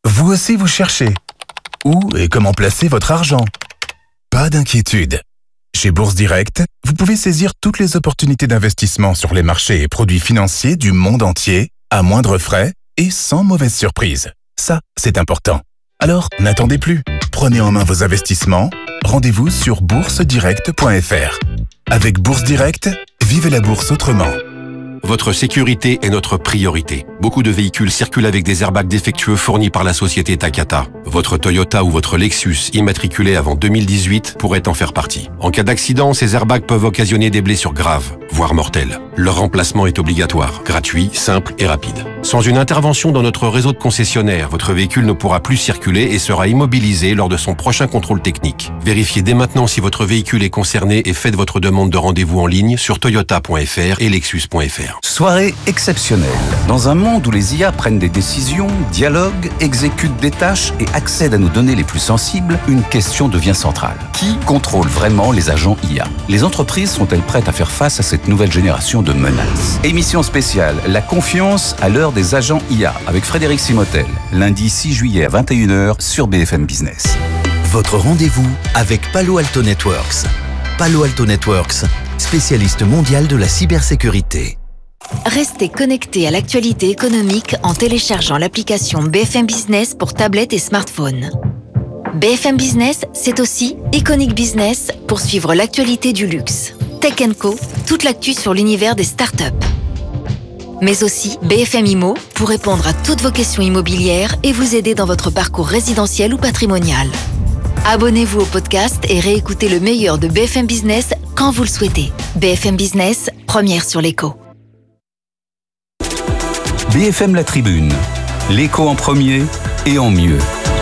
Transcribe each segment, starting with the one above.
Vous aussi vous cherchez. Où et comment placer votre argent? Pas d'inquiétude. Chez Bourse Direct, vous pouvez saisir toutes les opportunités d'investissement sur les marchés et produits financiers du monde entier, à moindre frais et sans mauvaise surprise. Ça, c'est important. Alors, n'attendez plus. Prenez en main vos investissements. Rendez-vous sur boursedirect.fr. Avec Bourse Direct, vivez la bourse autrement. Votre sécurité est notre priorité. Beaucoup de véhicules circulent avec des airbags défectueux fournis par la société Takata. Votre Toyota ou votre Lexus immatriculé avant 2018 pourrait en faire partie. En cas d'accident, ces airbags peuvent occasionner des blessures graves, voire mortelles. Leur remplacement est obligatoire, gratuit, simple et rapide. Sans une intervention dans notre réseau de concessionnaires, votre véhicule ne pourra plus circuler et sera immobilisé lors de son prochain contrôle technique. Vérifiez dès maintenant si votre véhicule est concerné et faites votre demande de rendez-vous en ligne sur toyota.fr et lexus.fr. Soirée exceptionnelle. Dans un monde où les IA prennent des décisions, dialoguent, exécutent des tâches et accèdent à nos données les plus sensibles, une question devient centrale. Qui contrôle vraiment les agents IA? Les entreprises sont-elles prêtes à faire face à cette nouvelle génération de menaces? Émission spéciale, la confiance à l'heure des agents IA, avec Frédéric Simotel, lundi 6 juillet à 21h sur BFM Business. Votre rendez-vous avec Palo Alto Networks. Palo Alto Networks, spécialiste mondial de la cybersécurité. Restez connectés à l'actualité économique en téléchargeant l'application BFM Business pour tablette et smartphone. BFM Business, c'est aussi Iconic Business pour suivre l'actualité du luxe. Tech & Co, toute l'actu sur l'univers des startups. Mais aussi BFM Immo pour répondre à toutes vos questions immobilières et vous aider dans votre parcours résidentiel ou patrimonial. Abonnez-vous au podcast et réécoutez le meilleur de BFM Business quand vous le souhaitez. BFM Business, première sur l'écho. BFM La Tribune, l'écho en premier et en mieux.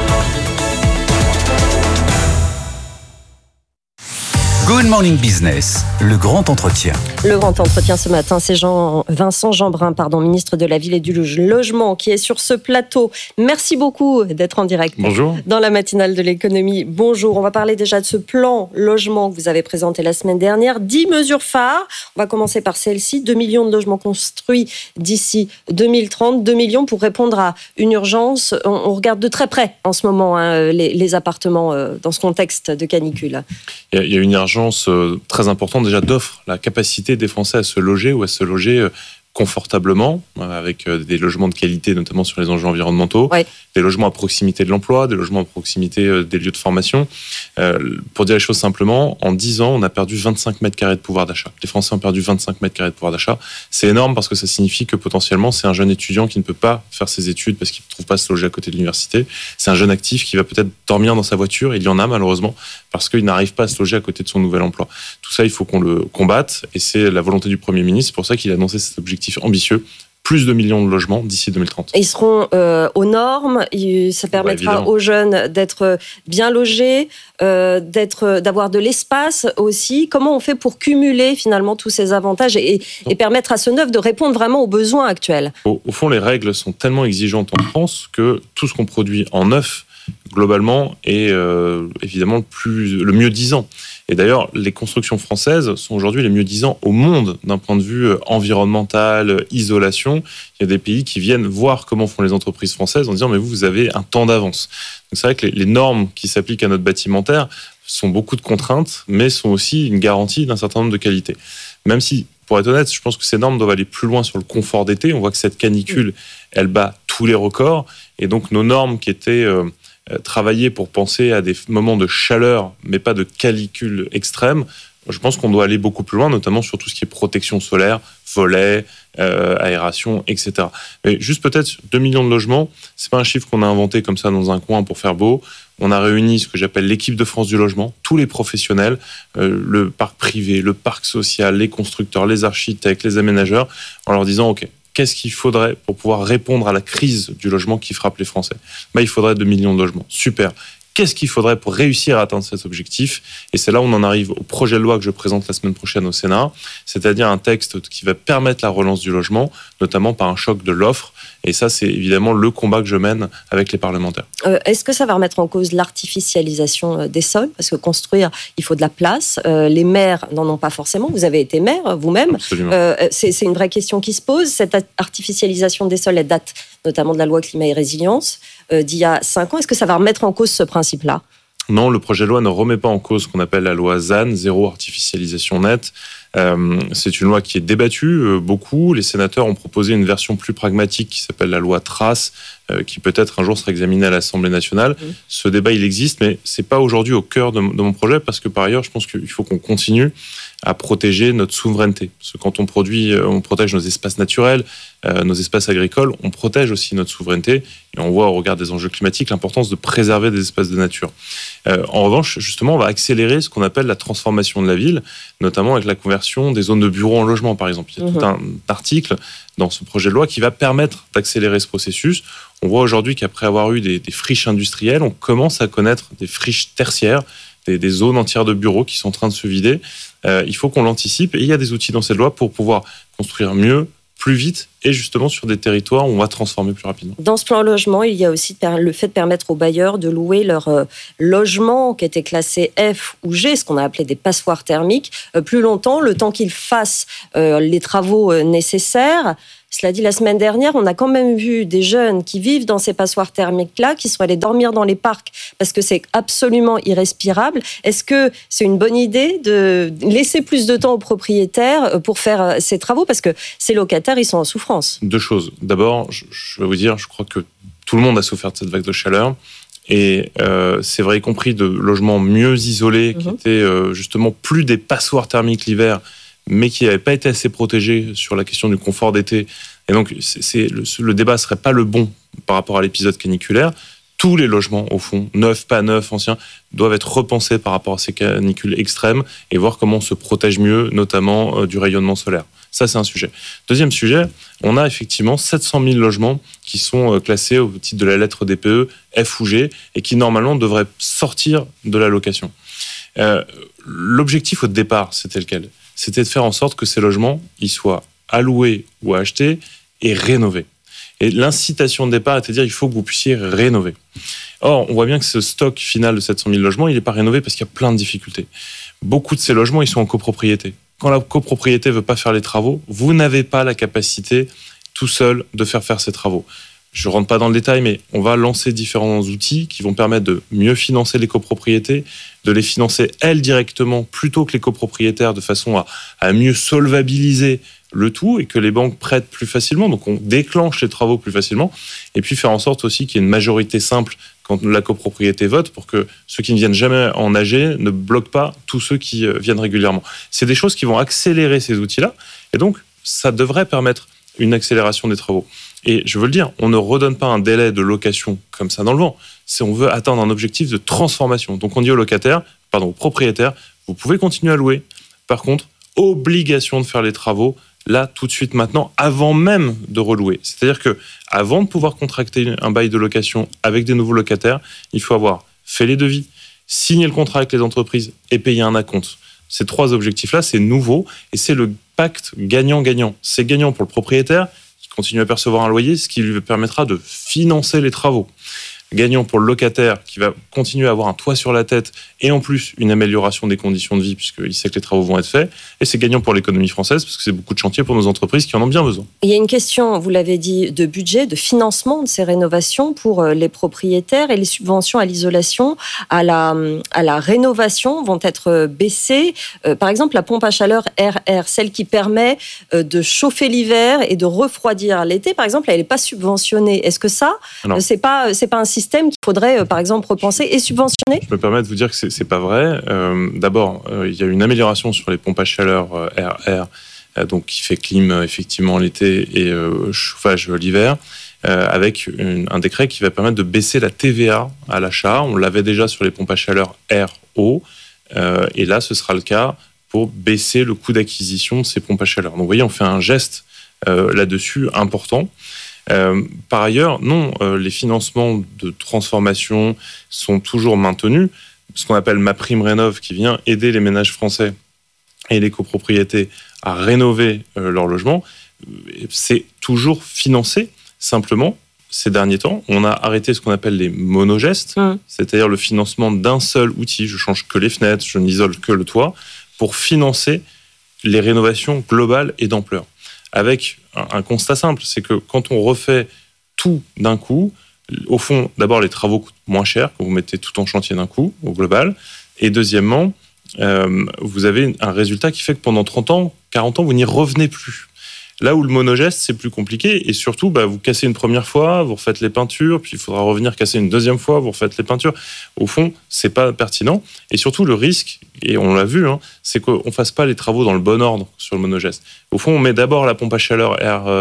Good Morning Business, le grand entretien. Le grand entretien ce matin, c'est Vincent Jeanbrun, ministre de la Ville et du Logement, qui est sur ce plateau. Merci beaucoup d'être en direct. Bonjour. Dans la matinale de l'économie. Bonjour, on va parler déjà de ce plan logement que vous avez présenté la semaine dernière. 10 mesures phares. On va commencer par celle-ci. 2 millions de logements construits d'ici 2030. 2 millions pour répondre à une urgence. On regarde de très près en ce moment les appartements dans ce contexte de canicule. Il y a une urgence très importante déjà d'offre, la capacité des Français à se loger ou à se loger confortablement, avec des logements de qualité, notamment sur les enjeux environnementaux, ouais. Des logements à proximité de l'emploi, des logements à proximité des lieux de formation. Pour dire les choses simplement, en 10 ans, on a perdu 25 mètres carrés de pouvoir d'achat. Les Français ont perdu 25 mètres carrés de pouvoir d'achat. C'est énorme parce que ça signifie que potentiellement, c'est un jeune étudiant qui ne peut pas faire ses études parce qu'il ne trouve pas à se loger à côté de l'université. C'est un jeune actif qui va peut-être dormir dans sa voiture, il y en a malheureusement, parce qu'il n'arrive pas à se loger à côté de son nouvel emploi. Tout ça, il faut qu'on le combatte et c'est la volonté du Premier ministre. C'est pour ça qu'il a annoncé cet objectif ambitieux. Plus de millions de logements d'ici 2030. Ils seront aux normes, ça permettra aux jeunes d'être bien logés, d'avoir de l'espace aussi. Comment on fait pour cumuler finalement tous ces avantages et permettre à ce neuf de répondre vraiment aux besoins actuels? Au fond, les règles sont tellement exigeantes en France que tout ce qu'on produit en neuf, globalement, est évidemment le mieux disant. Et d'ailleurs, les constructions françaises sont aujourd'hui les mieux disant au monde d'un point de vue environnemental, isolation. Il y a des pays qui viennent voir comment font les entreprises françaises en disant mais vous avez un temps d'avance. Donc c'est vrai que les normes qui s'appliquent à notre bâtimentaire sont beaucoup de contraintes, mais sont aussi une garantie d'un certain nombre de qualités. Même si, pour être honnête, je pense que ces normes doivent aller plus loin sur le confort d'été. On voit que cette canicule, elle bat tous les records. Et donc nos normes qui étaient travailler pour penser à des moments de chaleur, mais pas de canicule extrême, je pense qu'on doit aller beaucoup plus loin, notamment sur tout ce qui est protection solaire, volets, aération, etc. Mais juste peut-être 2 millions de logements, c'est pas un chiffre qu'on a inventé comme ça dans un coin pour faire beau. On a réuni ce que j'appelle l'équipe de France du logement, tous les professionnels, le parc privé, le parc social, les constructeurs, les architectes, les aménageurs, en leur disant « Ok, qu'est-ce qu'il faudrait pour pouvoir répondre à la crise du logement qui frappe les Français ? Il faudrait 2 millions de logements. Super. Qu'est-ce qu'il faudrait pour réussir à atteindre cet objectif ? Et c'est là où on en arrive au projet de loi que je présente la semaine prochaine au Sénat, c'est-à-dire un texte qui va permettre la relance du logement, notamment par un choc de l'offre. Et ça, c'est évidemment le combat que je mène avec les parlementaires. Est-ce que ça va remettre en cause l'artificialisation des sols ? Parce que construire, il faut de la place. Les maires n'en ont pas forcément. Vous avez été maire vous-même. Absolument. C'est une vraie question qui se pose. Cette artificialisation des sols, elle date notamment de la loi climat et résilience. d'il y a 5 ans. Est-ce que ça va remettre en cause ce principe-là ? Non, le projet de loi ne remet pas en cause ce qu'on appelle la loi ZAN, zéro artificialisation nette. C'est une loi qui est débattue beaucoup. Les sénateurs ont proposé une version plus pragmatique qui s'appelle la loi Trace, qui peut-être un jour sera examinée à l'Assemblée nationale. Ce débat, il existe, mais c'est pas aujourd'hui au cœur de mon projet, parce que par ailleurs, je pense qu'il faut qu'on continue à protéger notre souveraineté. Parce que quand on produit, on protège nos espaces naturels, nos espaces agricoles, on protège aussi notre souveraineté. Et on voit au regard des enjeux climatiques l'importance de préserver des espaces de nature. En revanche, justement, on va accélérer ce qu'on appelle la transformation de la ville, notamment avec la conversion des zones de bureaux en logement, par exemple. Il y a tout un article dans ce projet de loi qui va permettre d'accélérer ce processus. On voit aujourd'hui qu'après avoir eu des friches industrielles, on commence à connaître des friches tertiaires, des zones entières de bureaux qui sont en train de se vider. Il faut qu'on l'anticipe, et il y a des outils dans cette loi pour pouvoir construire mieux, plus vite, et justement sur des territoires où on va transformer plus rapidement. Dans ce plan logement, il y a aussi le fait de permettre aux bailleurs de louer leurs logements qui étaient classés F ou G, ce qu'on a appelé des passoires thermiques, plus longtemps, le temps qu'ils fassent les travaux nécessaires. Cela dit, la semaine dernière, on a quand même vu des jeunes qui vivent dans ces passoires thermiques-là, qui sont allés dormir dans les parcs parce que c'est absolument irrespirable. Est-ce que c'est une bonne idée de laisser plus de temps aux propriétaires pour faire ces travaux ? Parce que ces locataires, ils sont en souffrance. 2 choses. D'abord, je vais vous dire, je crois que tout le monde a souffert de cette vague de chaleur. Et c'est vrai, y compris de logements mieux isolés, qui étaient justement plus des passoires thermiques l'hiver, mais qui n'avaient pas été assez protégés sur la question du confort d'été. Et donc, le débat ne serait pas le bon par rapport à l'épisode caniculaire. Tous les logements, au fond, neufs, pas neufs, anciens, doivent être repensés par rapport à ces canicules extrêmes et voir comment on se protège mieux, notamment du rayonnement solaire. Ça, c'est un sujet. Deuxième sujet, on a effectivement 700 000 logements qui sont classés au titre de la lettre DPE, F ou G, et qui, normalement, devraient sortir de la location. L'objectif, au départ, c'était lequel ? C'était de faire en sorte que ces logements, ils soient alloués ou achetés et rénovés. Et l'incitation de départ était de dire il faut que vous puissiez rénover. Or, on voit bien que ce stock final de 700 000 logements, il n'est pas rénové parce qu'il y a plein de difficultés. Beaucoup de ces logements, ils sont en copropriété. Quand la copropriété ne veut pas faire les travaux, vous n'avez pas la capacité tout seul de faire ces travaux. Je ne rentre pas dans le détail, mais on va lancer différents outils qui vont permettre de mieux financer les copropriétés, de les financer elles directement plutôt que les copropriétaires, de façon à mieux solvabiliser le tout et que les banques prêtent plus facilement. Donc on déclenche les travaux plus facilement, et puis faire en sorte aussi qu'il y ait une majorité simple quand la copropriété vote, pour que ceux qui ne viennent jamais en AG ne bloquent pas tous ceux qui viennent régulièrement. C'est des choses qui vont accélérer ces outils-là, et donc ça devrait permettre une accélération des travaux. Et je veux le dire, on ne redonne pas un délai de location comme ça dans le vent. Si on veut atteindre un objectif de transformation. Donc on dit aux propriétaires, vous pouvez continuer à louer. Par contre, obligation de faire les travaux là, tout de suite, maintenant, avant même de relouer. C'est-à-dire que avant de pouvoir contracter un bail de location avec des nouveaux locataires, il faut avoir fait les devis, signé le contrat avec les entreprises et payer un acompte. Ces 3 objectifs-là, c'est nouveau et c'est le pacte gagnant-gagnant. C'est gagnant pour le propriétaire qui continue à percevoir un loyer, ce qui lui permettra de financer les travaux. Gagnant pour le locataire qui va continuer à avoir un toit sur la tête et en plus une amélioration des conditions de vie puisqu'il sait que les travaux vont être faits. Et c'est gagnant pour l'économie française parce que c'est beaucoup de chantiers pour nos entreprises qui en ont bien besoin. Il y a une question, vous l'avez dit, de budget, de financement de ces rénovations pour les propriétaires, et les subventions à l'isolation, à la rénovation vont être baissées. Par exemple, la pompe à chaleur RR, celle qui permet de chauffer l'hiver et de refroidir l'été, par exemple, elle n'est pas subventionnée. Est-ce que ça, c'est pas un système qu'il faudrait, par exemple, repenser et subventionner ? Je me permets de vous dire que c'est pas vrai. D'abord, il y a une amélioration sur les pompes à chaleur RR, donc qui fait clim effectivement l'été et chauffage l'hiver, avec un décret qui va permettre de baisser la TVA à l'achat. On l'avait déjà sur les pompes à chaleur RO, et là, ce sera le cas pour baisser le coût d'acquisition de ces pompes à chaleur. Donc, vous voyez, on fait un geste là-dessus important. Par ailleurs, non, les financements de transformation sont toujours maintenus. Ce qu'on appelle MaPrimeRénov', qui vient aider les ménages français et les copropriétés à rénover leur logement, c'est toujours financé. Simplement, ces derniers temps, on a arrêté ce qu'on appelle les monogestes, c'est-à-dire le financement d'un seul outil. Je change que les fenêtres, je n'isole que le toit, pour financer les rénovations globales et d'ampleur. Avec un constat simple, c'est que quand on refait tout d'un coup, Au fond, d'abord, les travaux coûtent moins cher quand vous mettez tout en chantier d'un coup, au global. Et deuxièmement, vous avez un résultat qui fait que pendant 30 ans, 40 ans, vous n'y revenez plus. Là où le monogeste, c'est plus compliqué. Et surtout, vous cassez une première fois, vous refaites les peintures, puis il faudra revenir casser une deuxième fois, vous refaites les peintures. Au fond, c'est pas pertinent. Et surtout, le risque, et on l'a vu, c'est qu'on ne fasse pas les travaux dans le bon ordre sur le monogeste. Au fond, on met d'abord la pompe à chaleur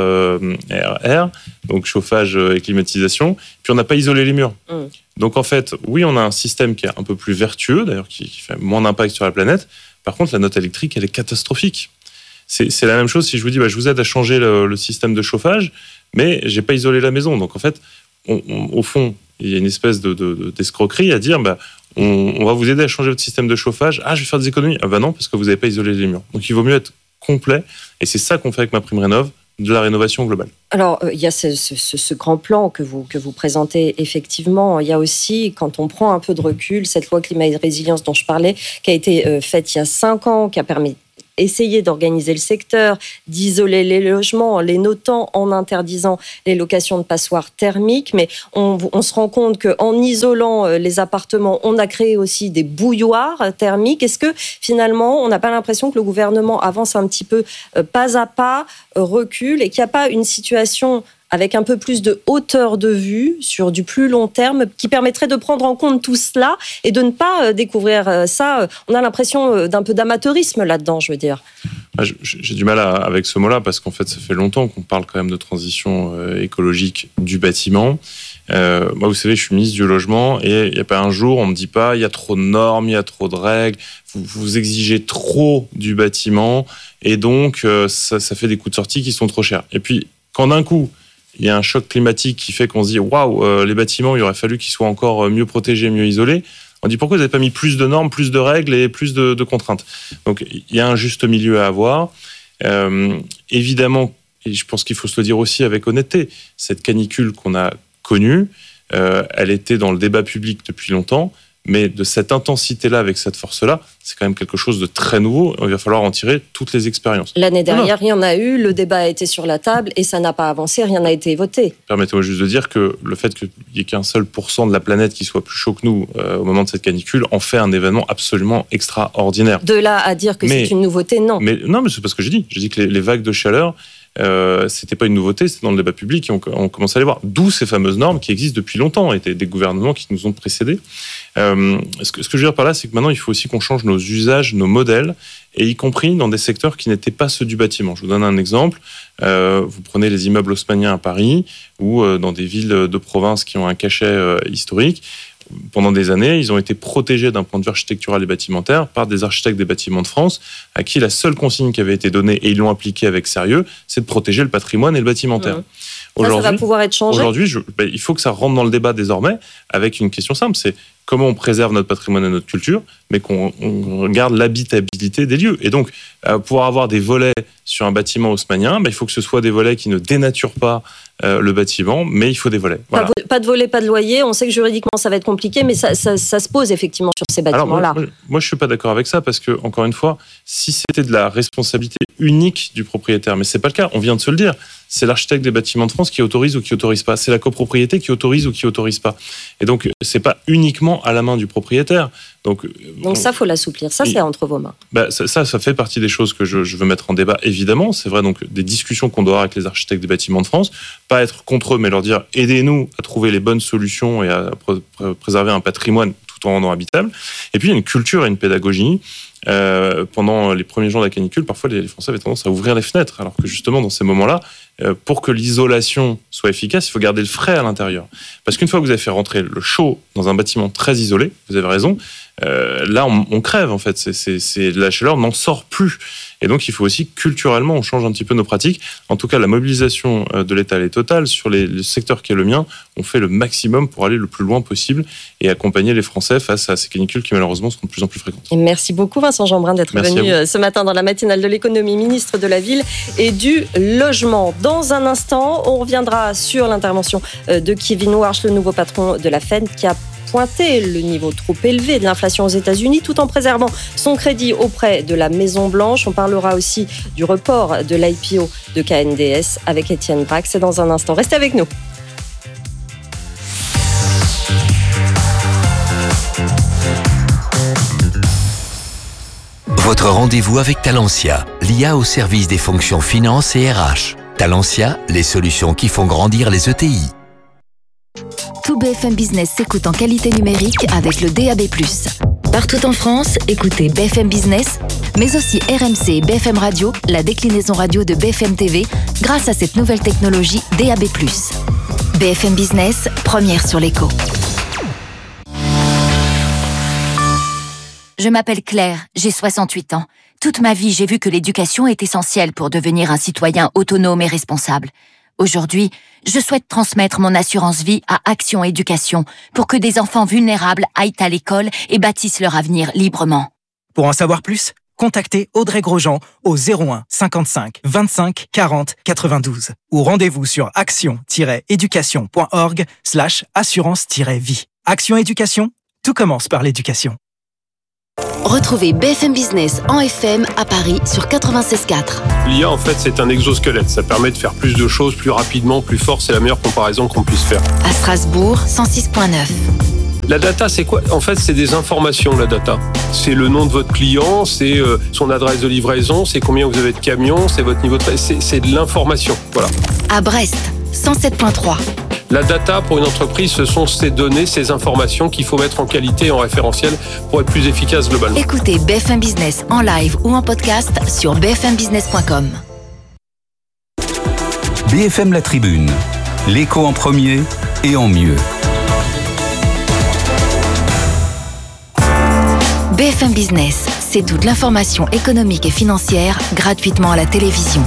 air, donc chauffage et climatisation, puis on n'a pas isolé les murs. Donc en fait, oui, on a un système qui est un peu plus vertueux, d'ailleurs, qui fait moins d'impact sur la planète. Par contre, la note électrique, elle est catastrophique. C'est la même chose si je vous dis, je vous aide à changer le système de chauffage, mais j'ai pas isolé la maison. Donc en fait, au fond, il y a une espèce d'escroquerie à dire, on va vous aider à changer votre système de chauffage. Ah, je vais faire des économies. Ah non, parce que vous n'avez pas isolé les murs. Donc il vaut mieux être complet. Et c'est ça qu'on fait avec MaPrimeRénov', de la rénovation globale. Alors, il y a ce grand plan que vous présentez, effectivement. Il y a aussi, quand on prend un peu de recul, cette loi climat et résilience dont je parlais, qui a été faite il y a 5 ans, qui a permis essayer d'organiser le secteur, d'isoler les logements, les notant en interdisant les locations de passoires thermiques. Mais on se rend compte qu'en isolant les appartements, on a créé aussi des bouilloires thermiques. Est-ce que finalement, on n'a pas l'impression que le gouvernement avance un petit peu pas à pas, recule, et qu'il n'y a pas une situation avec un peu plus de hauteur de vue sur du plus long terme qui permettrait de prendre en compte tout cela et de ne pas découvrir ça. On a l'impression d'un peu d'amateurisme là-dedans, je veux dire. J'ai du mal avec ce mot-là parce qu'en fait, ça fait longtemps qu'on parle quand même de transition écologique du bâtiment. Moi, vous savez, je suis ministre du logement et il n'y a pas un jour, on ne me dit pas il y a trop de normes, il y a trop de règles, vous exigez trop du bâtiment et donc ça fait des coûts de sortie qui sont trop chers. Et puis, quand d'un coup, il y a un choc climatique qui fait qu'on se dit waouh, les bâtiments, il aurait fallu qu'ils soient encore mieux protégés, mieux isolés. On dit pourquoi vous n'avez pas mis plus de normes, plus de règles et plus de contraintes. Donc il y a un juste milieu à avoir. Évidemment, et je pense qu'il faut se le dire aussi avec honnêteté, cette canicule qu'on a connue, elle était dans le débat public depuis longtemps, mais de cette intensité-là, avec cette force-là, c'est quand même quelque chose de très nouveau. Il va falloir en tirer toutes les expériences. L'année dernière, il y en a eu, le débat a été sur la table et ça n'a pas avancé, rien n'a été voté. Permettez-moi juste de dire que le fait qu'il n'y ait qu'un seul % de la planète qui soit plus chaud que nous au moment de cette canicule en fait un événement absolument extraordinaire. De là à dire que c'est une nouveauté, non. Non, mais c'est pas ce que j'ai dit. J'ai dit que les vagues de chaleur, c'était pas une nouveauté, c'était dans le débat public et on commence à les voir. D'où ces fameuses normes qui existent depuis longtemps et des gouvernements qui nous ont précédés. Ce que je veux dire par là, c'est que maintenant, il faut aussi qu'on change nos usages, nos modèles, et y compris dans des secteurs qui n'étaient pas ceux du bâtiment. Je vous donne un exemple. Vous prenez les immeubles haussmanniens à Paris ou dans des villes de province qui ont un cachet historique. Pendant des années, ils ont été protégés d'un point de vue architectural et bâtimentaire par des architectes des bâtiments de France, à qui la seule consigne qui avait été donnée, et ils l'ont appliquée avec sérieux, c'est de protéger le patrimoine et le bâtimentaire. Ça va pouvoir être changé. Aujourd'hui, il faut que ça rentre dans le débat désormais avec une question simple, c'est comment on préserve notre patrimoine et notre culture, mais qu'on garde l'habitabilité des lieux. Et donc, pouvoir avoir des volets sur un bâtiment haussmannien, il faut que ce soit des volets qui ne dénaturent pas le bâtiment, mais il faut des volets. Voilà. Pas de volets, pas de loyer. On sait que juridiquement, ça va être compliqué, mais ça se pose effectivement sur ces bâtiments-là. Alors, moi, je ne suis pas d'accord avec ça, parce que, encore une fois, si c'était de la responsabilité unique du propriétaire, mais ce n'est pas le cas, on vient de se le dire, c'est l'architecte des bâtiments de France qui autorise ou qui autorise pas. C'est la copropriété qui autorise ou qui autorise pas. Et donc, c'est pas uniquement à la main du propriétaire. Donc ça, faut l'assouplir. Ça, c'est entre vos mains. Ça fait partie des choses que je veux mettre en débat, évidemment. C'est vrai, donc des discussions qu'on doit avoir avec les architectes des bâtiments de France. Pas être contre eux, mais leur dire aidez-nous à trouver les bonnes solutions et à préserver un patrimoine tout en rendant habitable. Et puis, il y a une culture et une pédagogie. Pendant les premiers jours de la canicule, parfois les Français avaient tendance à ouvrir les fenêtres, alors que justement dans ces moments-là, pour que l'isolation soit efficace, il faut garder le frais à l'intérieur. Parce qu'une fois que vous avez fait rentrer le chaud dans un bâtiment très isolé, vous avez raison, là on crève en fait, la chaleur n'en sort plus. Et donc il faut aussi culturellement on change un petit peu nos pratiques. En tout cas, la mobilisation de l'État elle est totale sur le secteur qui est le mien. On fait le maximum pour aller le plus loin possible et accompagner les Français face à ces canicules qui malheureusement seront de plus en plus fréquentes. Et merci beaucoup Vincent Jeanbrun d'être venu ce matin dans la matinale de l'économie, ministre de la Ville et du Logement. Dans un instant, on reviendra sur l'intervention de Kevin Warsh, le nouveau patron de la Fed, qui a pointé le niveau trop élevé de l'inflation aux États-Unis tout en préservant son crédit auprès de la Maison-Blanche. On parlera aussi du report de l'IPO de KNDS avec Étienne Braque. C'est dans un instant. Restez avec nous. Votre rendez-vous avec Talentia, l'IA au service des fonctions finance et RH. Talentia, les solutions qui font grandir les ETI. Tout BFM Business s'écoute en qualité numérique avec le DAB+. Partout en France, écoutez BFM Business, mais aussi RMC et BFM Radio, la déclinaison radio de BFM TV, grâce à cette nouvelle technologie DAB+. BFM Business, première sur l'écho. Je m'appelle Claire, j'ai 68 ans. Toute ma vie, j'ai vu que l'éducation est essentielle pour devenir un citoyen autonome et responsable. Aujourd'hui, je souhaite transmettre mon assurance vie à Action Éducation pour que des enfants vulnérables aillent à l'école et bâtissent leur avenir librement. Pour en savoir plus, contactez Audrey Grosjean au 01 55 25 40 92 ou rendez-vous sur action-éducation.org/assurance-vie. Action Éducation, tout commence par l'éducation. Retrouvez BFM Business en FM à Paris sur 96.4. L'IA, en fait, c'est un exosquelette. Ça permet de faire plus de choses plus rapidement, plus fort. C'est la meilleure comparaison qu'on puisse faire. À Strasbourg, 106.9. La data, c'est quoi ? En fait, c'est des informations, la data. C'est le nom de votre client, c'est son adresse de livraison, c'est combien vous avez de camions, c'est votre niveau de... C'est de l'information, voilà. À Brest, 107.3. La data, pour une entreprise, ce sont ces données, ces informations qu'il faut mettre en qualité et en référentiel pour être plus efficace globalement. Écoutez BFM Business en live ou en podcast sur bfmbusiness.com. BFM La Tribune, l'écho en premier et en mieux. BFM Business, c'est toute l'information économique et financière gratuitement à la télévision.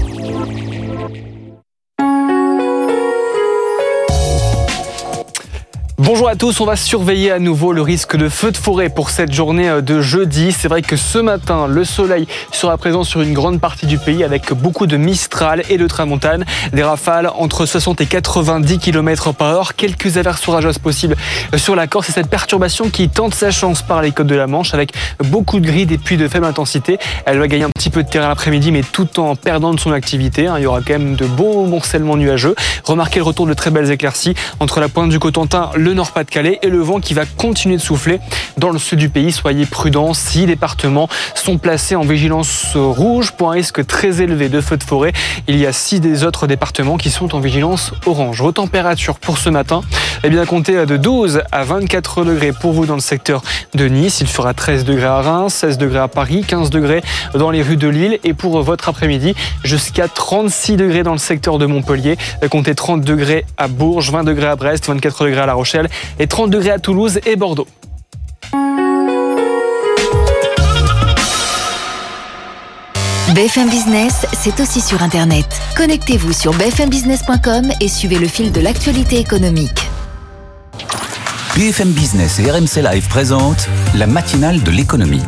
Bonjour à tous, on va surveiller à nouveau le risque de feu de forêt pour cette journée de jeudi. C'est vrai que ce matin, le soleil sera présent sur une grande partie du pays avec beaucoup de Mistral et de Tramontane. Des rafales entre 60 et 90 km/h. Quelques averses orageuses possibles sur la Corse. Et cette perturbation qui tente sa chance par les côtes de la Manche avec beaucoup de gris, des pluies de faible intensité. Elle va gagner un petit peu de terrain l'après-midi mais tout en perdant de son activité. Il y aura quand même de beaux morcellements nuageux. Remarquez le retour de très belles éclaircies entre la pointe du Cotentin, le Nord-Pas-de-Calais et le vent qui va continuer de souffler dans le sud du pays. Soyez prudents, 6 départements sont placés en vigilance rouge pour un risque très élevé de feux de forêt. Il y a 6 des autres départements qui sont en vigilance orange. Vos températures pour ce matin, comptez de 12 à 24 degrés pour vous dans le secteur de Nice. Il fera 13 degrés à Reims, 16 degrés à Paris, 15 degrés dans les rues de Lille et pour votre après-midi jusqu'à 36 degrés dans le secteur de Montpellier. Comptez 30 degrés à Bourges, 20 degrés à Brest, 24 degrés à La Rochelle et 30 degrés à Toulouse et Bordeaux. BFM Business, c'est aussi sur Internet. Connectez-vous sur bfmbusiness.com et suivez le fil de l'actualité économique. BFM Business et RMC Live présentent la matinale de l'économie.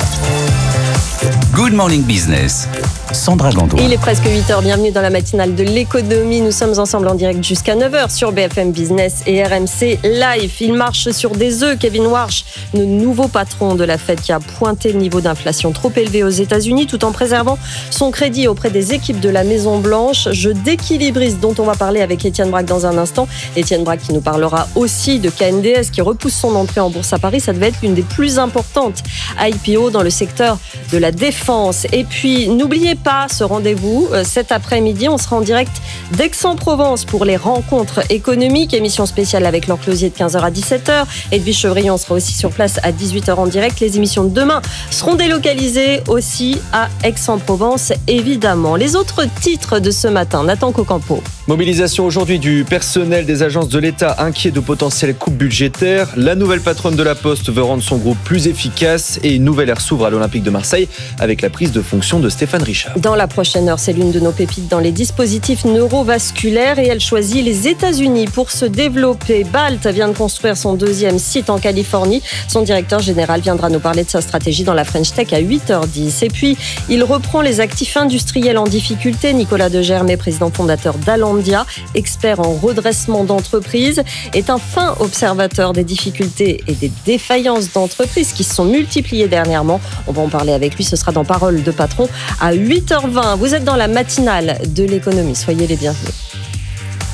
Good Morning Business, Sandra Gandoin. Il est presque 8h, bienvenue dans la matinale de l'économie. Nous sommes ensemble en direct jusqu'à 9h sur BFM Business et RMC Live. Il marche sur des œufs. Kevin Warsh, le nouveau patron de la Fed qui a pointé le niveau d'inflation trop élevé aux États-Unis tout en préservant son crédit auprès des équipes de la Maison-Blanche. Jeu d'équilibriste dont on va parler avec Étienne Braque dans un instant. Étienne Braque qui nous parlera aussi de KNDS qui repousse son entrée en bourse à Paris. Ça devait être l'une des plus importantes IPO dans le secteur de la défense. Et puis, n'oubliez pas ce rendez-vous cet après-midi. On sera en direct d'Aix-en-Provence pour les rencontres économiques. Émission spéciale avec Laure Closier de 15h à 17h. Edwige Chevrillon sera aussi sur place à 18h en direct. Les émissions de demain seront délocalisées aussi à Aix-en-Provence, évidemment. Les autres titres de ce matin, Nathan Cocampo. Mobilisation aujourd'hui du personnel des agences de l'État inquiet de potentielles coupes budgétaires. La nouvelle patronne de la Poste veut rendre son groupe plus efficace et une nouvelle ère s'ouvre à l'Olympique de Marseille avec la prise de fonction de Stéphane Richard. Dans la prochaine heure, c'est l'une de nos pépites dans les dispositifs neurovasculaires et elle choisit les États-Unis pour se développer. Balt vient de construire son deuxième site en Californie. Son directeur général viendra nous parler de sa stratégie dans la French Tech à 8h10. Et puis, il reprend les actifs industriels en difficulté. Nicolas Degermet, président fondateur d'Alandia, expert en redressement d'entreprise, est un fin observateur des difficultés et des défaillances d'entreprises qui se sont multipliées dernièrement. On va en parler avec lui, ce sera dans Parole de Patron à 8h20. Vous êtes dans la matinale de l'économie, soyez les bienvenus.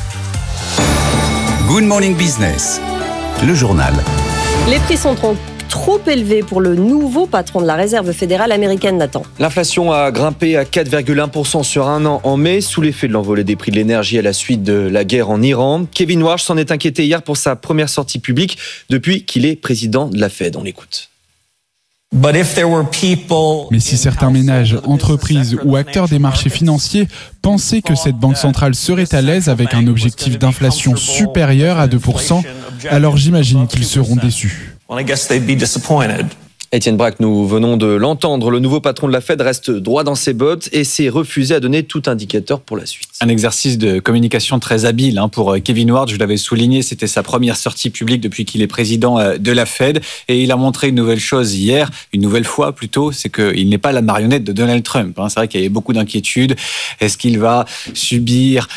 Good Morning Business, le journal. Les prix sont trop élevé pour le nouveau patron de la Réserve fédérale américaine, Nathan. L'inflation a grimpé à 4,1% sur un an en mai, sous l'effet de l'envolée des prix de l'énergie à la suite de la guerre en Iran. Kevin Warsh s'en est inquiété hier pour sa première sortie publique depuis qu'il est président de la Fed. On l'écoute. Mais si certains ménages, entreprises ou acteurs des marchés financiers pensaient que cette banque centrale serait à l'aise avec un objectif d'inflation supérieur à 2%, alors j'imagine qu'ils seront déçus. Étienne Braque, nous venons de l'entendre. Le nouveau patron de la Fed reste droit dans ses bottes et s'est refusé à donner tout indicateur pour la suite. Un exercice de communication très habile pour Kevin Warsh. Je l'avais souligné, c'était sa première sortie publique depuis qu'il est président de la Fed. Et il a montré une nouvelle chose hier, une nouvelle fois plutôt, c'est qu'il n'est pas la marionnette de Donald Trump. C'est vrai qu'il y avait beaucoup d'inquiétudes. Est-ce qu'il va subir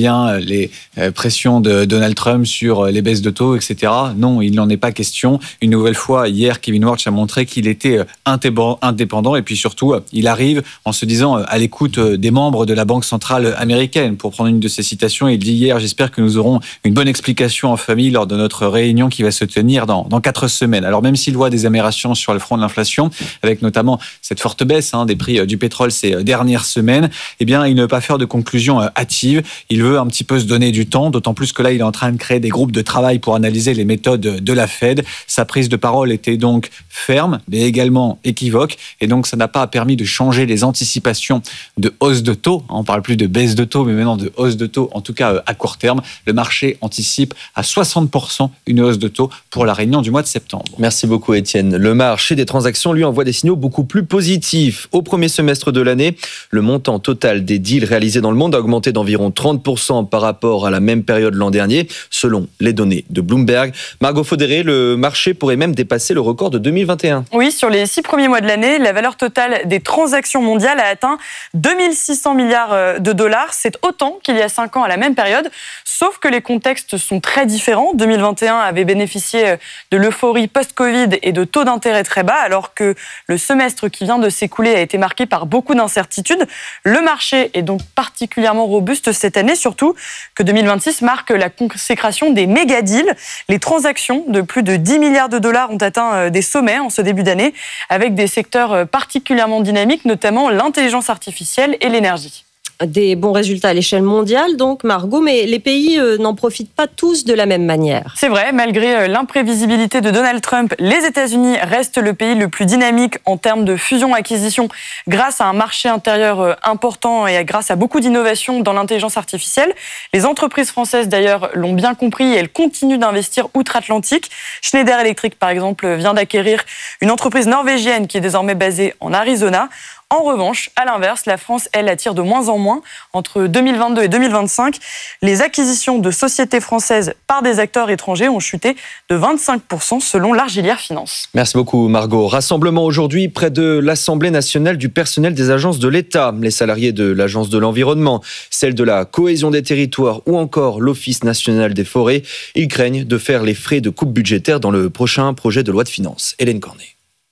les pressions de Donald Trump sur les baisses de taux, etc. Non, il n'en est pas question. Une nouvelle fois, hier, Kevin Warsh a montré qu'il était indépendant et puis surtout, il arrive en se disant à l'écoute des membres de la Banque centrale américaine. Pour prendre une de ses citations, il dit hier « J'espère que nous aurons une bonne explication en famille lors de notre réunion qui va se tenir dans 4 semaines. » Alors même s'il voit des amérations sur le front de l'inflation, avec notamment cette forte baisse des prix du pétrole ces dernières semaines, il ne veut pas faire de conclusions hâtives. Il veut un petit peu se donner du temps, d'autant plus que là, il est en train de créer des groupes de travail pour analyser les méthodes de la Fed. Sa prise de parole était donc ferme, mais également équivoque, et donc ça n'a pas permis de changer les anticipations de hausse de taux. On ne parle plus de baisse de taux, mais maintenant de hausse de taux, en tout cas à court terme. Le marché anticipe à 60% une hausse de taux pour la réunion du mois de septembre. Merci beaucoup Étienne. Le marché des transactions, lui, envoie des signaux beaucoup plus positifs. Au premier semestre de l'année, le montant total des deals réalisés dans le monde a augmenté d'environ 30% par rapport à la même période l'an dernier, selon les données de Bloomberg. Margot Faudéré, le marché pourrait même dépasser le record de 2021. Oui, sur les 6 premiers mois de l'année, la valeur totale des transactions mondiales a atteint 2600 milliards de dollars. C'est autant qu'il y a 5 ans à la même période, sauf que les contextes sont très différents. 2021 avait bénéficié de l'euphorie post-Covid et de taux d'intérêt très bas, alors que le semestre qui vient de s'écouler a été marqué par beaucoup d'incertitudes. Le marché est donc particulièrement robuste cette année, surtout que 2026 marque la consécration des méga-deals. Les transactions de plus de 10 milliards de dollars ont atteint des sommets en ce début d'année, avec des secteurs particulièrement dynamiques, notamment l'intelligence artificielle et l'énergie. Des bons résultats à l'échelle mondiale, donc Margot, mais les pays n'en profitent pas tous de la même manière. C'est vrai, malgré l'imprévisibilité de Donald Trump, les États-Unis restent le pays le plus dynamique en termes de fusion-acquisition grâce à un marché intérieur important et grâce à beaucoup d'innovations dans l'intelligence artificielle. Les entreprises françaises, d'ailleurs, l'ont bien compris et elles continuent d'investir outre-Atlantique. Schneider Electric, par exemple, vient d'acquérir une entreprise norvégienne qui est désormais basée en Arizona. En revanche, à l'inverse, la France, elle, attire de moins en moins. Entre 2022 et 2025, les acquisitions de sociétés françaises par des acteurs étrangers ont chuté de 25% selon l'Argilière Finance. Merci beaucoup Margot. Rassemblement aujourd'hui près de l'Assemblée nationale du personnel des agences de l'État. Les salariés de l'Agence de l'environnement, celle de la cohésion des territoires ou encore l'Office national des forêts. Ils craignent de faire les frais de coupe budgétaire dans le prochain projet de loi de finances. Hélène Cornet.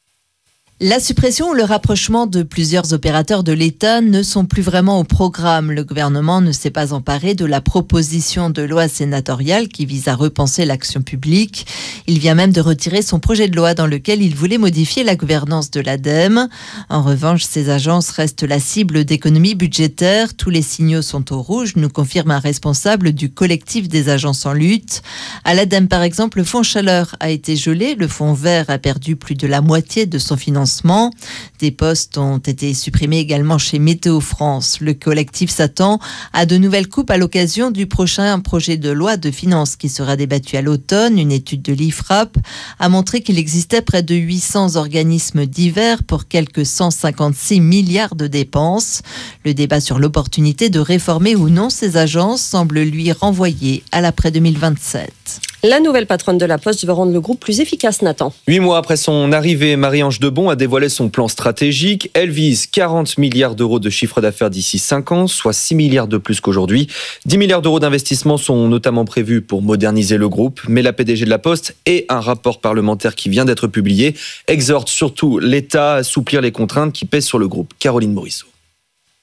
La suppression ou le rapprochement de plusieurs opérateurs de l'État ne sont plus vraiment au programme. Le gouvernement ne s'est pas emparé de la proposition de loi sénatoriale qui vise à repenser l'action publique. Il vient même de retirer son projet de loi dans lequel il voulait modifier la gouvernance de l'ADEME. En revanche, ces agences restent la cible d'économies budgétaires. Tous les signaux sont au rouge, nous confirme un responsable du collectif des agences en lutte. À l'ADEME, par exemple, le fonds chaleur a été gelé. Le fonds vert a perdu plus de la moitié de son financement. Des postes ont été supprimés également chez Météo France. Le collectif s'attend à de nouvelles coupes à l'occasion du prochain projet de loi de finances qui sera débattu à l'automne. Une étude de l'IFRAP a montré qu'il existait près de 800 organismes divers pour quelques 156 milliards de dépenses. Le débat sur l'opportunité de réformer ou non ces agences semble lui renvoyer à l'après 2027. La nouvelle patronne de la Poste veut rendre le groupe plus efficace, Nathan. 8 mois après son arrivée, Marie-Ange Debon a dévoilé son plan stratégique. Elle vise 40 milliards d'euros de chiffre d'affaires d'ici 5 ans, soit 6 milliards de plus qu'aujourd'hui. 10 milliards d'euros d'investissements sont notamment prévus pour moderniser le groupe. Mais la PDG de la Poste et un rapport parlementaire qui vient d'être publié exhortent surtout l'État à assouplir les contraintes qui pèsent sur le groupe. Caroline Morisseau.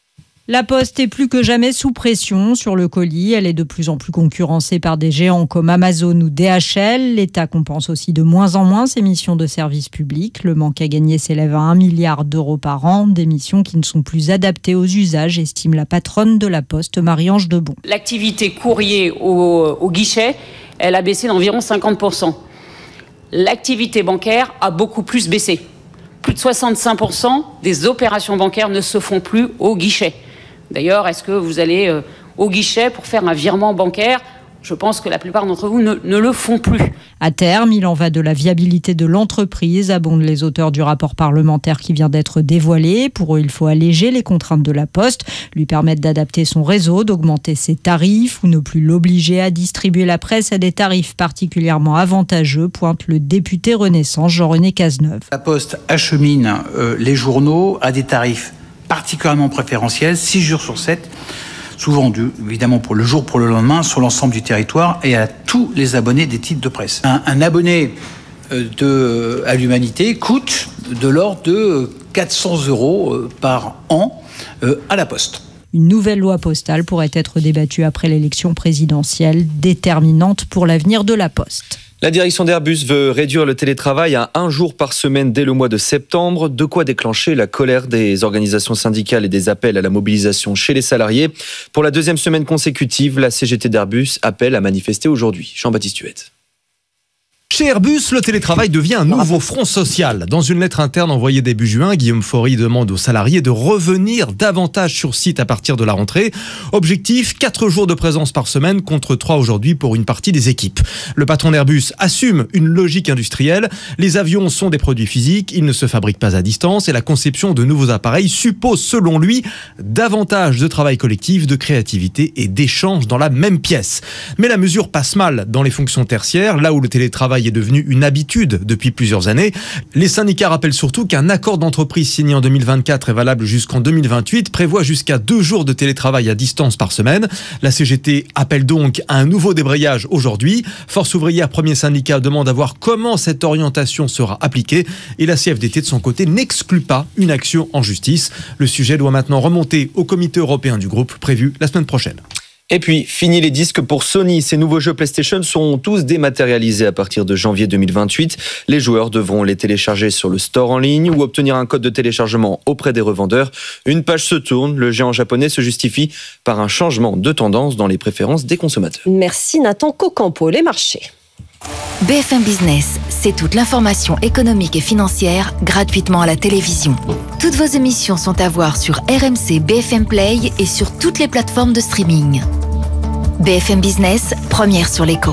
La Poste est plus que jamais sous pression sur le colis. Elle est de plus en plus concurrencée par des géants comme Amazon ou DHL. L'État compense aussi de moins en moins ses missions de service public. Le manque à gagner s'élève à 1 milliard d'euros par an. Des missions qui ne sont plus adaptées aux usages, estime la patronne de la Poste, Marie-Ange Debon. L'activité courrier au guichet, elle a baissé d'environ 50%. L'activité bancaire a beaucoup plus baissé. Plus de 65% des opérations bancaires ne se font plus au guichet. D'ailleurs, est-ce que vous allez au guichet pour faire un virement bancaire ? Je pense que la plupart d'entre vous ne le font plus. À terme, il en va de la viabilité de l'entreprise, abondent les auteurs du rapport parlementaire qui vient d'être dévoilé. Pour eux, il faut alléger les contraintes de la Poste, lui permettre d'adapter son réseau, d'augmenter ses tarifs ou ne plus l'obliger à distribuer la presse à des tarifs particulièrement avantageux, pointe le député Renaissance Jean-René Cazeneuve. La Poste achemine les journaux à des tarifs particulièrement préférentiels, 6 jours sur 7, souvent dû évidemment pour le jour, pour le lendemain, sur l'ensemble du territoire et à tous les abonnés des titres de presse. Un abonné à l'Humanité coûte de l'ordre de 400 € par an à la Poste. Une nouvelle loi postale pourrait être débattue après l'élection présidentielle, déterminante pour l'avenir de la Poste. La direction d'Airbus veut réduire le télétravail à 1 jour par semaine dès le mois de septembre, de quoi déclencher la colère des organisations syndicales et des appels à la mobilisation chez les salariés. Pour la 2e semaine consécutive, la CGT d'Airbus appelle à manifester aujourd'hui. Jean-Baptiste Huette. Chez Airbus, le télétravail devient un nouveau front social. Dans une lettre interne envoyée début juin, Guillaume Faury demande aux salariés de revenir davantage sur site à partir de la rentrée. Objectif, 4 jours de présence par semaine contre 3 aujourd'hui pour une partie des équipes. Le patron d'Airbus assume une logique industrielle. Les avions sont des produits physiques, ils ne se fabriquent pas à distance et la conception de nouveaux appareils suppose, selon lui, davantage de travail collectif, de créativité et d'échange dans la même pièce. Mais la mesure passe mal dans les fonctions tertiaires, là où le télétravail est devenu une habitude depuis plusieurs années. Les syndicats rappellent surtout qu'un accord d'entreprise signé en 2024 et valable jusqu'en 2028 prévoit jusqu'à 2 jours de télétravail à distance par semaine. La CGT appelle donc à un nouveau débrayage aujourd'hui. Force ouvrière, premier syndicat, demande à voir comment cette orientation sera appliquée et la CFDT de son côté n'exclut pas une action en justice. Le sujet doit maintenant remonter au comité européen du groupe prévu la semaine prochaine. Et puis, fini les disques pour Sony. Ces nouveaux jeux PlayStation sont tous dématérialisés à partir de janvier 2028. Les joueurs devront les télécharger sur le store en ligne ou obtenir un code de téléchargement auprès des revendeurs. Une page se tourne. Le géant japonais se justifie par un changement de tendance dans les préférences des consommateurs. Merci Nathan Cocampo. Les marchés. BFM Business, c'est toute l'information économique et financière gratuitement à la télévision. Toutes vos émissions sont à voir sur RMC BFM Play et sur toutes les plateformes de streaming. BFM Business, première sur l'écho.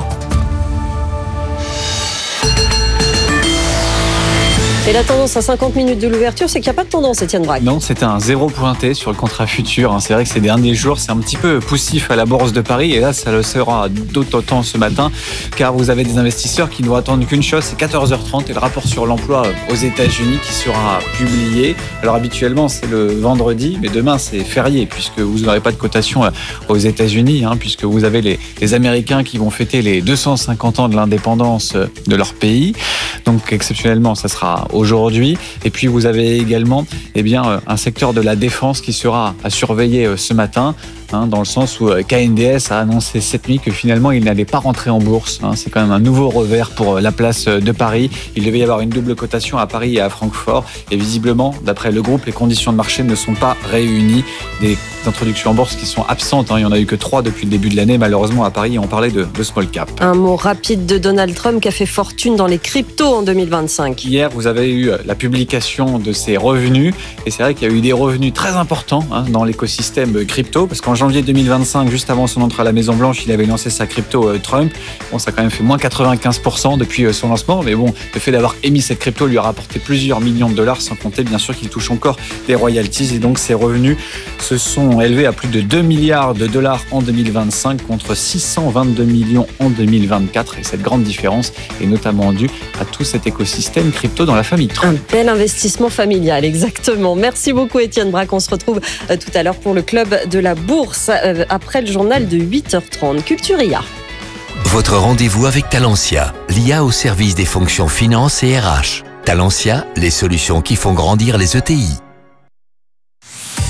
Et la tendance à 50 minutes de l'ouverture, c'est qu'il n'y a pas de tendance, Étienne Braque. Non, c'était un 0 pointé sur le contrat futur. C'est vrai que ces derniers jours, c'est un petit peu poussif à la Bourse de Paris. Et là, ça le sera d'autant ce matin, car vous avez des investisseurs qui ne doivent attendre qu'une chose, c'est 14h30 et le rapport sur l'emploi aux États-Unis qui sera publié. Alors habituellement, c'est le vendredi, mais demain, c'est férié, puisque vous n'aurez pas de cotation aux États-Unis, puisque vous avez les Américains qui vont fêter les 250 ans de l'indépendance de leur pays. Donc exceptionnellement, ça sera aujourd'hui. Et puis vous avez également un secteur de la défense qui sera à surveiller ce matin, dans le sens où KNDS a annoncé cette nuit que finalement il n'allait pas rentrer en bourse. C'est quand même un nouveau revers pour la place de Paris. Il devait y avoir une double cotation à Paris et à Francfort. Et visiblement, d'après le groupe, les conditions de marché ne sont pas réunies. Des introductions en bourse qui sont absentes. Il n'y en a eu que 3 depuis le début de l'année. Malheureusement, à Paris, on parlait de small cap. Un mot rapide de Donald Trump qui a fait fortune dans les cryptos en 2025. Hier, vous avez eu la publication de ses revenus. Et c'est vrai qu'il y a eu des revenus très importants dans l'écosystème crypto. Parce qu'en janvier 2025, juste avant son entrée à la Maison-Blanche, il avait lancé sa crypto Trump. Bon, ça a quand même fait moins 95% depuis son lancement. Mais bon, le fait d'avoir émis cette crypto lui a rapporté plusieurs millions de dollars, sans compter bien sûr qu'il touche encore des royalties. Et donc ses revenus se sont élevés à plus de 2 milliards de dollars en 2025 contre 622 millions en 2024. Et cette grande différence est notamment due à tout cet écosystème crypto dans la famille Trump. Un bel investissement familial, exactement. Merci beaucoup Étienne Braque. On se retrouve tout à l'heure pour le club de la bourse après le journal de 8h30. Culture IA. Votre rendez-vous avec Talentia, l'IA au service des fonctions finance et RH. Talentia, les solutions qui font grandir les ETI.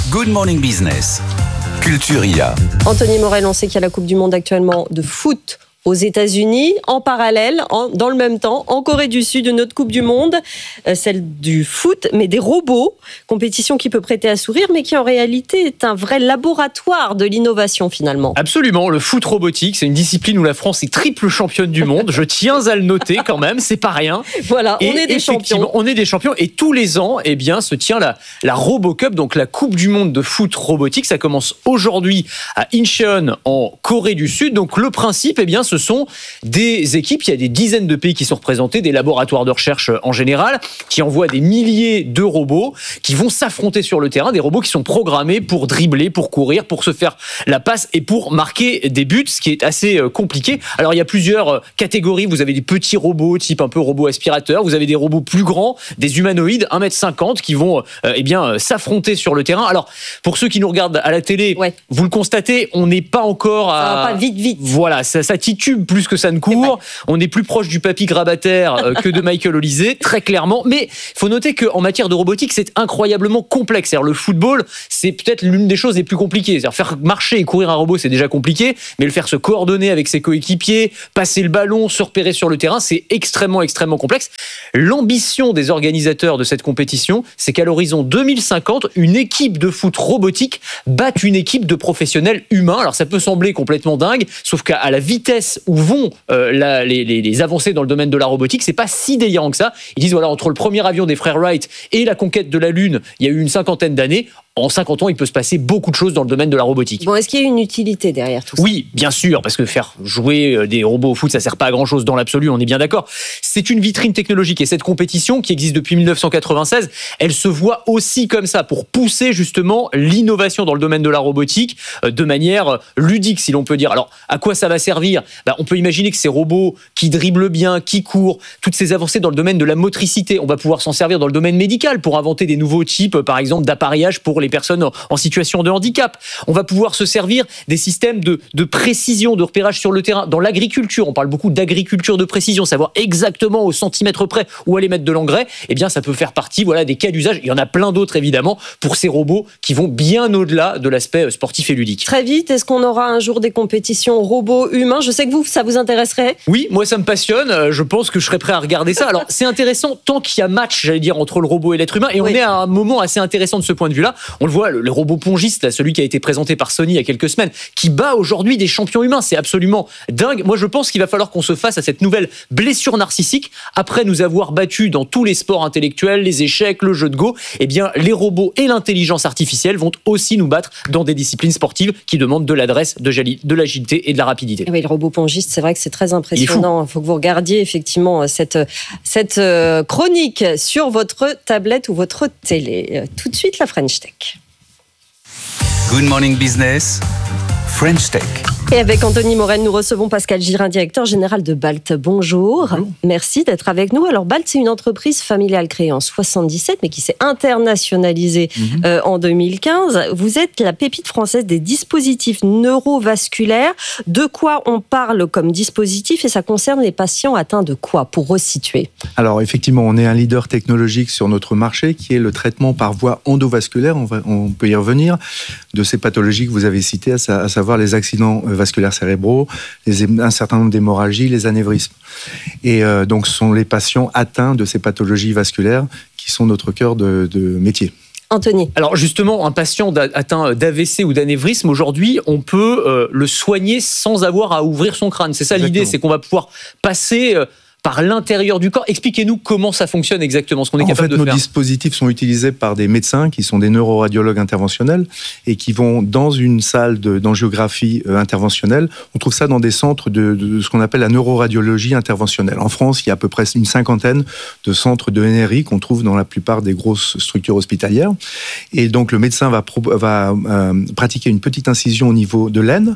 Good Morning Business. Culture IA. Anthony Morel, on sait qu'il y a la Coupe du Monde actuellement de foot aux États-Unis, en parallèle, dans le même temps, en Corée du Sud, une autre Coupe du Monde, celle du foot, mais des robots, compétition qui peut prêter à sourire, mais qui en réalité est un vrai laboratoire de l'innovation finalement. Absolument, le foot robotique, c'est une discipline où la France est triple championne du monde, je tiens à le noter quand même, c'est pas rien. Voilà, on est des champions. On est des champions, et tous les ans, eh bien, se tient la RoboCup, donc la Coupe du Monde de foot robotique, ça commence aujourd'hui à Incheon, en Corée du Sud, donc le principe, eh bien, ce sont des équipes, il y a des dizaines de pays qui sont représentés, des laboratoires de recherche en général, qui envoient des milliers de robots qui vont s'affronter sur le terrain, des robots qui sont programmés pour dribbler, pour courir, pour se faire la passe et pour marquer des buts, ce qui est assez compliqué. Alors il y a plusieurs catégories, vous avez des petits robots type un peu robot aspirateur, vous avez des robots plus grands, des humanoïdes 1m50 qui vont s'affronter sur le terrain. Alors pour ceux qui nous regardent à la télé, vous le constatez, on n'est pas encore à... Ça va pas vite. Voilà, ça titube plus que ça ne court. On est plus proche du papy grabataire que de Michael Olysée, très clairement. Mais il faut noter qu'en matière de robotique, c'est incroyablement complexe. C'est-à-dire, le football, c'est peut-être l'une des choses les plus compliquées. C'est-à-dire, faire marcher et courir un robot, c'est déjà compliqué, mais le faire se coordonner avec ses coéquipiers, passer le ballon, se repérer sur le terrain, c'est extrêmement complexe. L'ambition des organisateurs de cette compétition, c'est qu'à l'horizon 2050, une équipe de foot robotique batte une équipe de professionnels humains. Alors, ça peut sembler complètement dingue, sauf qu'à la vitesse où vont les avancées dans le domaine de la robotique, c'est pas si délirant que ça. Ils disent voilà, entre le premier avion des frères Wright et la conquête de la Lune, il y a eu une 50aine d'années. En 50 ans, il peut se passer beaucoup de choses dans le domaine de la robotique. Bon, est-ce qu'il y a une utilité derrière tout ça ? Oui, bien sûr, parce que faire jouer des robots au foot, ça sert pas à grand-chose dans l'absolu, on est bien d'accord. C'est une vitrine technologique et cette compétition qui existe depuis 1996, elle se voit aussi comme ça pour pousser justement l'innovation dans le domaine de la robotique de manière ludique, si l'on peut dire. Alors, à quoi ça va servir ? On peut imaginer que ces robots qui dribblent bien, qui courent, toutes ces avancées dans le domaine de la motricité, on va pouvoir s'en servir dans le domaine médical pour inventer des nouveaux types, par exemple, d'appareillage pour les personnes en situation de handicap. On va pouvoir se servir des systèmes de précision, de repérage sur le terrain. Dans l'agriculture, on parle beaucoup d'agriculture de précision, savoir exactement au centimètre près où aller mettre de l'engrais. Eh bien, ça peut faire partie des cas d'usage. Il y en a plein d'autres, évidemment, pour ces robots qui vont bien au-delà de l'aspect sportif et ludique. Très vite, est-ce qu'on aura un jour des compétitions robots-humains ? Je sais que ça vous intéresserait. Oui, moi, ça me passionne. Je pense que je serais prêt à regarder ça. Alors, c'est intéressant tant qu'il y a match, j'allais dire, entre le robot et l'être humain. Et on est à un moment assez intéressant de ce point de vue-là. On le voit, le robot pongiste, là, celui qui a été présenté par Sony il y a quelques semaines, qui bat aujourd'hui des champions humains. C'est absolument dingue. Moi, je pense qu'il va falloir qu'on se fasse à cette nouvelle blessure narcissique. Après nous avoir battus dans tous les sports intellectuels, les échecs, le jeu de Go, eh bien, les robots et l'intelligence artificielle vont aussi nous battre dans des disciplines sportives qui demandent de l'adresse, de l'agilité et de la rapidité. Oui, le robot pongiste, c'est vrai que c'est très impressionnant. Il faut que vous regardiez effectivement cette chronique sur votre tablette ou votre télé. Tout de suite, la French Tech. Good Morning Business, French Tech. Et avec Anthony Morel, nous recevons Pascal Girin, directeur général de BALT. Bonjour. Merci d'être avec nous. Alors, BALT, c'est une entreprise familiale créée en 77, mais qui s'est internationalisée en 2015. Vous êtes la pépite française des dispositifs neurovasculaires. De quoi on parle comme dispositif et ça concerne les patients atteints de quoi, pour resituer ? Alors, effectivement, on est un leader technologique sur notre marché qui est le traitement par voie endovasculaire. On peut y revenir de ces pathologies que vous avez citées, à savoir les accidents vasculaires cérébraux, un certain nombre d'hémorragies, les anévrismes. Et donc, ce sont les patients atteints de ces pathologies vasculaires qui sont notre cœur de métier. Anthony. Alors justement, un patient atteint d'AVC ou d'anévrisme, aujourd'hui, on peut le soigner sans avoir à ouvrir son crâne. C'est ça l'idée, c'est qu'on va pouvoir passer par l'intérieur du corps. Expliquez-nous comment ça fonctionne exactement, ce qu'on est capable de faire. Nos dispositifs sont utilisés par des médecins qui sont des neuroradiologues interventionnels et qui vont dans une salle d'angiographie interventionnelle. On trouve ça dans des centres de ce qu'on appelle la neuroradiologie interventionnelle. En France, il y a à peu près une 50aine de centres de NRI qu'on trouve dans la plupart des grosses structures hospitalières. Et donc, le médecin va pratiquer une petite incision au niveau de l'aine,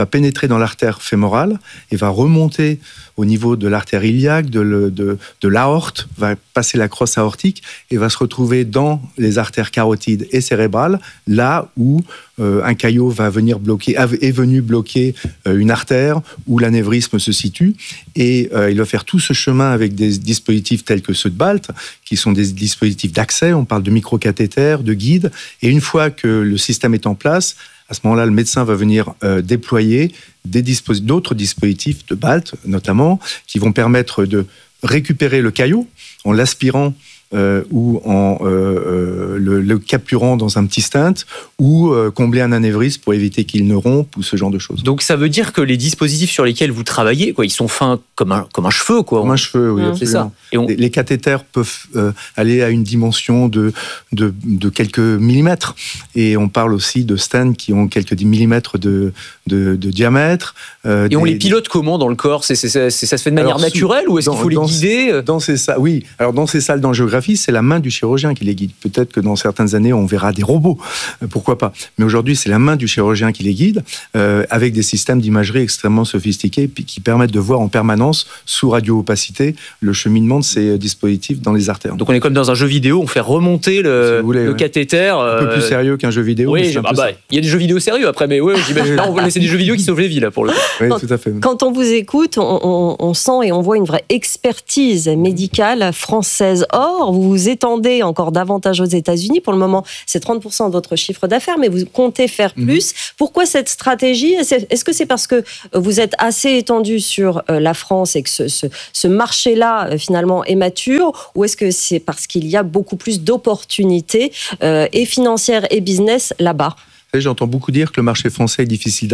va pénétrer dans l'artère fémorale et va remonter au niveau de l'artère iliaque, de l'aorte, va passer la crosse aortique et va se retrouver dans les artères carotides et cérébrales, là où un caillot est venu bloquer une artère où l'anévrisme se situe. Et il va faire tout ce chemin avec des dispositifs tels que ceux de BALT, qui sont des dispositifs d'accès. On parle de microcathéters, de guides. Et une fois que le système est en place, à ce moment-là, le médecin va venir déployer d'autres dispositifs de BALT, notamment, qui vont permettre de récupérer le caillot en l'aspirant ou en le capturant dans un petit stent, ou combler un anévrisme pour éviter qu'il ne rompe, ou ce genre de choses. Donc ça veut dire que les dispositifs sur lesquels vous travaillez, ils sont fins comme un cheveu, quoi. Comme un cheveu, oui, absolument. C'est ça. Les cathéters peuvent aller à une dimension de quelques millimètres, et on parle aussi de stents qui ont quelques millimètres de diamètre. Et on les pilote comment dans le corps ? Ça se fait de manière naturelle, ou est-ce qu'il faut les guider ? Oui, alors dans ces salles d'angiographie, c'est la main du chirurgien qui les guide. Peut-être que dans certaines années, on verra des robots, pourquoi pas. Mais aujourd'hui, c'est la main du chirurgien qui les guide, avec des systèmes d'imagerie extrêmement sophistiqués qui permettent de voir en permanence, sous radio-opacité, le cheminement de ces dispositifs dans les artères. Donc on est comme dans un jeu vidéo, on fait remonter le cathéter. Un peu plus sérieux qu'un jeu vidéo. Oui, il y a des jeux vidéo sérieux après, mais oui, j'imagine. Là, c'est des jeux vidéo qui sauvent les vies, là, pour le coup. Oui, tout à fait. Quand on vous écoute, on sent et on voit une vraie expertise médicale française. Or, vous vous étendez encore davantage aux États-Unis. Pour le moment, c'est 30% de votre chiffre d'affaires, mais vous comptez faire plus. Pourquoi cette stratégie ? Est-ce que c'est parce que vous êtes assez étendu sur la France et que ce marché-là, finalement, est mature, ou est-ce que c'est parce qu'il y a beaucoup plus d'opportunités et financières et business là-bas ? J'entends beaucoup dire que le marché français est difficile